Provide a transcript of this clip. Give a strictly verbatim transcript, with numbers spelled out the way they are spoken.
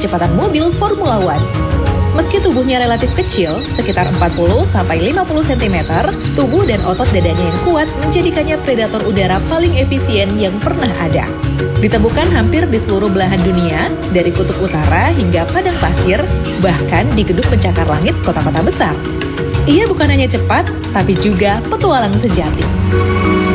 kecepatan mobil Formula One. Meski tubuhnya relatif kecil, sekitar empat puluh sampai lima puluh sentimeter, tubuh dan otot dadanya yang kuat menjadikannya predator udara paling efisien yang pernah ada. Ditemukan hampir di seluruh belahan dunia, dari kutub utara hingga padang pasir, bahkan di gedung pencakar langit kota-kota besar. Ia bukan hanya cepat, tapi juga petualang sejati.